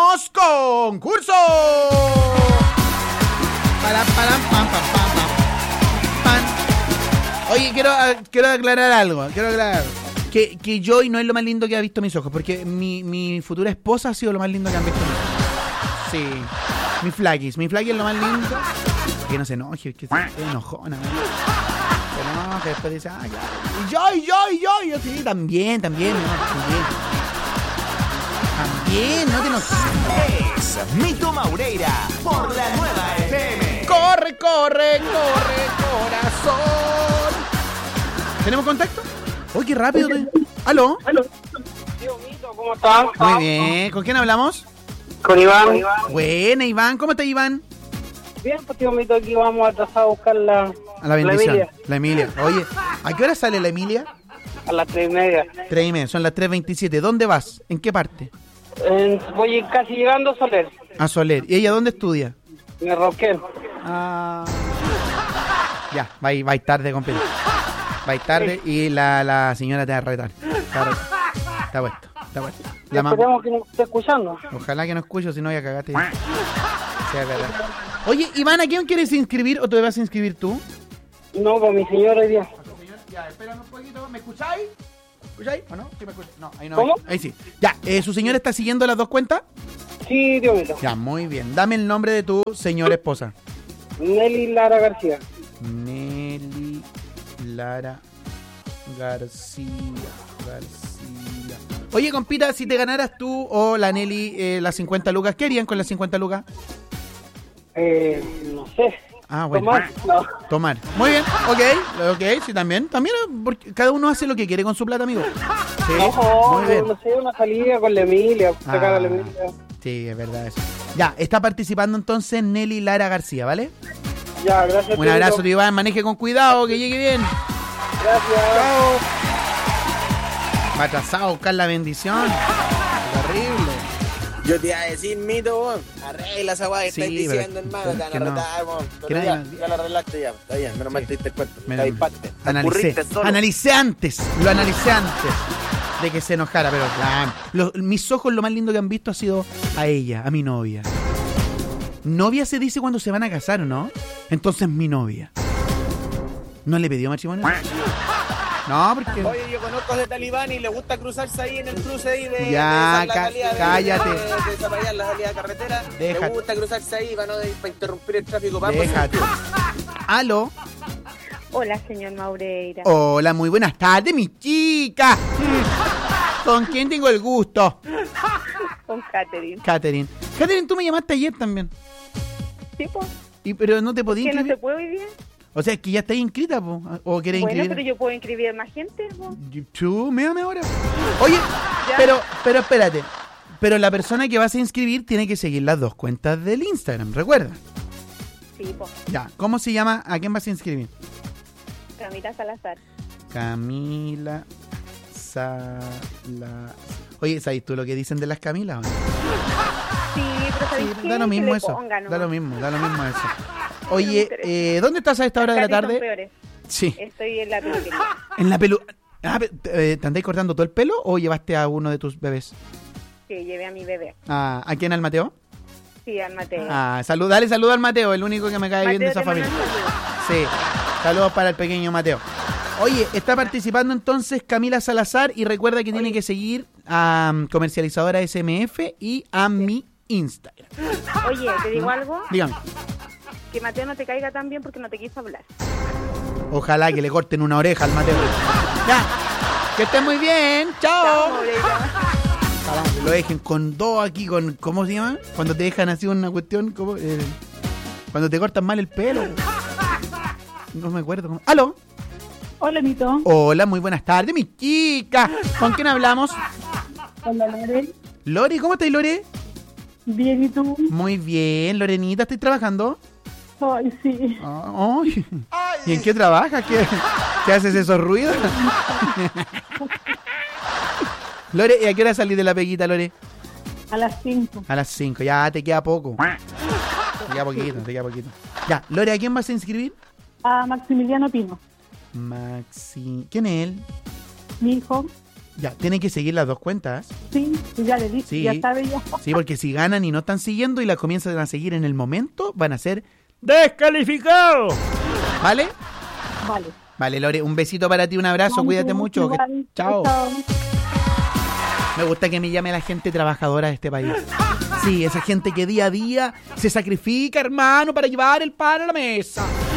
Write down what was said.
tenemos concurso. Oye, quiero aclarar algo. Que Joy no es lo más lindo que ha visto mis ojos, porque mi futura esposa ha sido lo más lindo que han visto mis ojos. Sí. Mi Flakis es lo más lindo. Que no se enoje, que se enojona. Pero no, que después dice, claro. Y Joy. Yo sí, también, no te enojes. Es Mito Maureira por la Nueva FM. Corre, corazón. ¿Tenemos contacto? Uy, qué rápido. ¿Aló? Tío Mito, ¿cómo estás? Muy bien. ¿Con quién hablamos? Con Iván. Buena, Iván. ¿Cómo está Iván? Bien, pues tío Mito, aquí vamos a trazar a buscar A la bendición. la Emilia. Oye, ¿a qué hora sale la Emilia? A las 3:30. 3:30, son las 3:27. ¿Dónde vas? ¿En qué parte? Voy casi llegando a Soler. A Soler. ¿Y ella dónde estudia? Me roqué. Ya, va tarde, compadre. Va tarde y la señora te va a retar. Está puesto. Esperemos que nos esté escuchando. Ojalá que no escuche, si no ya cagaste. Sí, es verdad. Oye, Iván, ¿a quién quieres inscribir o te vas a inscribir tú? No, con mi señora hoy día. Ya, espérame un poquito. ¿Me escucháis? ¿Escucháis o no? Sí, me escucháis. No, ahí no. ¿Cómo? Ahí sí. Ya, ¿su señora está siguiendo las dos cuentas? Sí, tío Mito. Ya, muy bien. Dame el nombre de tu señora esposa. Nelly Lara García. Nelly Lara García. Oye, compita, si te ganaras tú o la Nelly las 50 lucas, ¿qué harían con las 50 lucas? No sé. Bueno. Tomar. Muy bien, ok, sí, también, porque cada uno hace lo que quiere con su plata, amigo. Sí, muy bien. No sé, una salida con la Emilia, sacar a la Emilia. Sí, es verdad eso. Ya, está participando entonces Nelly Lara García, ¿vale? Ya, gracias. Un abrazo, tío Iván, maneje con cuidado, que llegue bien. Gracias. Chao. Va atrasado a buscar la bendición. Terrible. Yo te iba a decir, Mito, weón, arregla esa weá que Sí, estáis diciendo, pero- hermano, te van a que no. retar, weón. Que Pero nadie- ya la arreglaste ya, está bien, menos mal te diste cuenta. Menos Te mal. dispaste, Analicé antes de que se enojara, pero mis ojos lo más lindo que han visto ha sido a ella, a mi novia. Novia se dice cuando se van a casar, ¿no? Entonces mi novia. ¿No le pidió matrimonio? No, porque... Oye, yo conozco de talibán y le gusta cruzarse ahí en el cruce ahí de... Ya, de la salida cállate. De desarrollar la salida de carretera. Déjate. Le gusta cruzarse ahí para interrumpir el tráfico. Déjate. ¿Aló? Hola, señor Maureira. Hola, muy buenas tardes, mi chica. ¿Con quién tengo el gusto? Con Catherine. Catherine, tú me llamaste ayer también. ¿Sí, po? Pero no te podía ¿Que no inscribir. se puede hoy día? O sea, es que ya estás inscrita, po. ¿O quieres Bueno, inscribir? pero yo puedo inscribir más gente, po. Tú, mírame ahora. Oye, Ya. pero espérate. Pero la persona que vas a inscribir tiene que seguir las dos cuentas del Instagram, recuerda. Sí, po. Ya, ¿cómo se llama? ¿A quién vas a inscribir? Camila Salazar. Camila Salazar. Oye, ¿sabes tú lo que dicen de las Camilas o no? Sí, pero ¿sabes qué? Da lo mismo Que le eso. pongan, ¿no? Da lo mismo eso. Oye, ¿dónde estás a esta hora de la Las caras tarde? son peores. Sí. Estoy en la peluquería. En la pelu... ¿te andáis cortando todo el pelo o llevaste a uno de tus bebés? Sí, llevé a mi bebé. ¿A quién? ¿Al Mateo? Sí, al Mateo. Dale saludo al Mateo, el único que me cae bien de esa te manda familia. un saludo. Sí, saludos para el pequeño Mateo. Oye, está participando entonces Camila Salazar y recuerda que tiene que seguir a Comercializadora SMF y a mi Instagram. Oye, ¿te digo algo? Dígame, Que Mateo no te caiga tan bien porque no te quiso hablar. ojalá que le corten una oreja al Mateo. Ya, que esté muy bien, Chao, chao. Maureira. Ojalá que lo dejen con dos aquí, con, ¿cómo se llama? Cuando te dejan así una cuestión, como cuando te cortan mal el pelo. No me acuerdo. ¿Aló? Hola, Mito. Hola, muy buenas tardes, mi chica. ¿Con quién hablamos? Hola, Lore. Lore, ¿cómo estás, Lore? Bien, ¿y tú? Muy bien, Lorenita, ¿estás trabajando? Ay, sí. Ay. ¿Y en qué trabajas? ¿Qué haces esos ruidos? Lore, ¿y a qué hora salís de la peguita, Lore? A las 5. A las 5, ya te queda poco. Te queda poquito. Ya, Lore, ¿a quién vas a inscribir? A Maximiliano Pino, ¿Quién es él? mi hijo. Ya, tienen que seguir las dos cuentas. Sí, ya le dije, Sí. ya sabe ya. Sí, porque si ganan y no están siguiendo y la comienzan a seguir en el momento, van a ser descalificados. ¿Vale? Vale. Vale, Lore, un besito para ti, un abrazo, cuídate mucho. Igual. Chao. Me gusta que me llame la gente trabajadora de este país. Sí, esa gente que día a día se sacrifica, hermano, para llevar el pan a la mesa.